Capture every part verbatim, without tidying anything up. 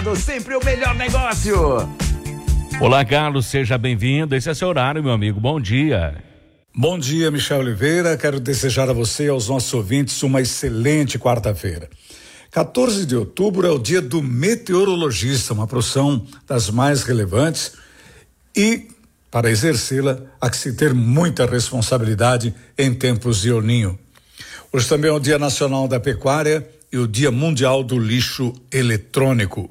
Atacado, sempre o melhor negócio. Olá, Carlos, seja bem-vindo. Esse é seu horário, meu amigo. Bom dia. Bom dia, Michel Oliveira. Quero desejar a você e aos nossos ouvintes uma excelente quarta-feira. quatorze de outubro é o dia do meteorologista, uma profissão das mais relevantes e, para exercê-la, há que se ter muita responsabilidade em tempos de El Ninho. Hoje também é o Dia Nacional da Pecuária e o Dia Mundial do Lixo Eletrônico.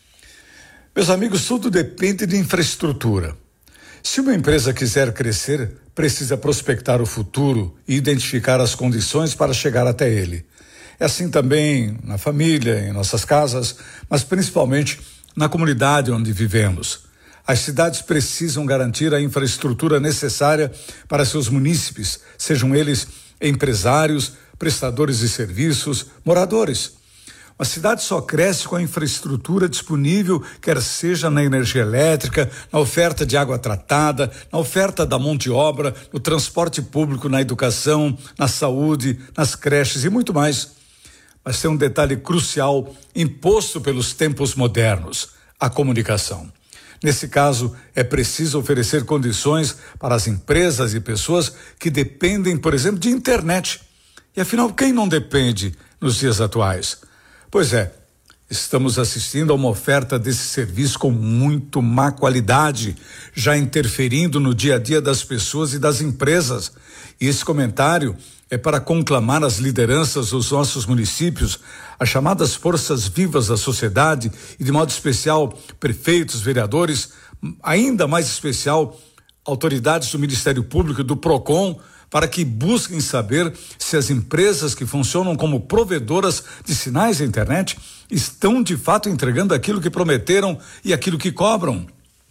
Meus amigos, tudo depende de infraestrutura. Se uma empresa quiser crescer, precisa prospectar o futuro e identificar as condições para chegar até ele. É assim também na família, em nossas casas, mas principalmente na comunidade onde vivemos. As cidades precisam garantir a infraestrutura necessária para seus munícipes, sejam eles empresários, prestadores de serviços, moradores. Uma cidade só cresce com a infraestrutura disponível, quer seja na energia elétrica, na oferta de água tratada, na oferta da mão de obra, no transporte público, na educação, na saúde, nas creches e muito mais. Mas tem um detalhe crucial imposto pelos tempos modernos: a comunicação. Nesse caso, é preciso oferecer condições para as empresas e pessoas que dependem, por exemplo, de internet. E afinal, quem não depende nos dias atuais? Pois é, estamos assistindo a uma oferta desse serviço com muito má qualidade, já interferindo no dia a dia das pessoas e das empresas. E esse comentário é para conclamar as lideranças dos nossos municípios, as chamadas forças vivas da sociedade e, de modo especial, prefeitos, vereadores, ainda mais especial, autoridades do Ministério Público e do PROCON, para que busquem saber se as empresas que funcionam como provedoras de sinais da internet estão de fato entregando aquilo que prometeram e aquilo que cobram.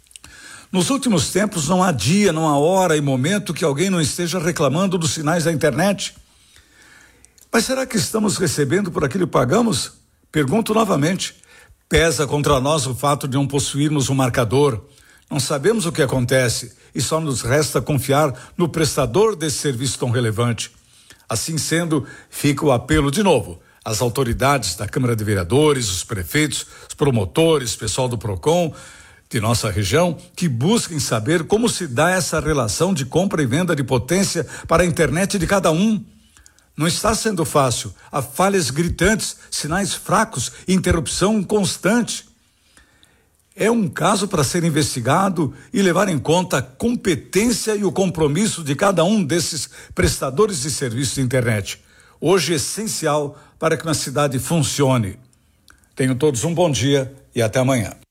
Nos últimos tempos não há dia, não há hora e momento que alguém não esteja reclamando dos sinais da internet. Mas será que estamos recebendo por aquilo que pagamos? Pergunto novamente. Pesa contra nós o fato de não possuirmos um marcador. Não sabemos o que acontece e só nos resta confiar no prestador desse serviço tão relevante. Assim sendo, fica o apelo de novo às autoridades da Câmara de Vereadores, os prefeitos, os promotores, pessoal do PROCON de nossa região, que busquem saber como se dá essa relação de compra e venda de potência para a internet de cada um. Não está sendo fácil. Há falhas gritantes, sinais fracos, interrupção constante. É um caso para ser investigado e levar em conta a competência e o compromisso de cada um desses prestadores de serviço de internet. Hoje é essencial para que uma cidade funcione. Tenham todos um bom dia e até amanhã.